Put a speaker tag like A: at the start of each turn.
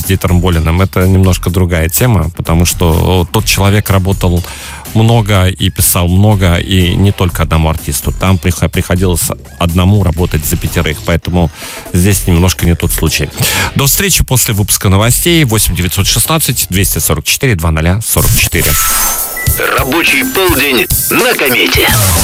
A: композитором Болиным, это немножко другая тема, потому что тот человек работал много и писал много, и не только одному артисту. Там приходилось одному работать за 5, поэтому здесь немножко не тот случай. До встречи после выпуска новостей. 8-916-244-00-44.
B: Рабочий полдень на комете.